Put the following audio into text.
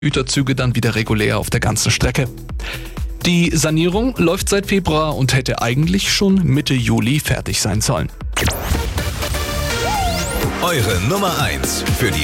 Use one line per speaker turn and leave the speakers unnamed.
Güterzüge dann wieder regulär auf der ganzen Strecke. Die Sanierung läuft seit Februar und hätte eigentlich schon Mitte Juli fertig sein sollen.
Eure Nummer 1 für die